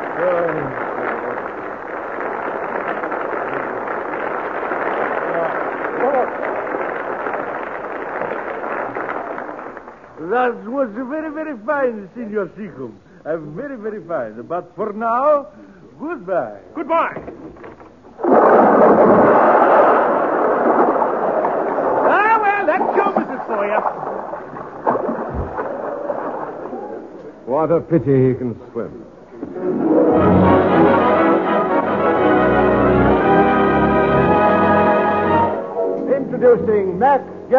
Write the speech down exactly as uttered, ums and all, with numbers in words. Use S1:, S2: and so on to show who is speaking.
S1: That was very, very fine, Senor Seacombe. Uh, very, very fine. But for now, goodbye.
S2: Goodbye. Ah, well, that's show business for you.
S3: What a pity he can swim.
S4: Introducing Max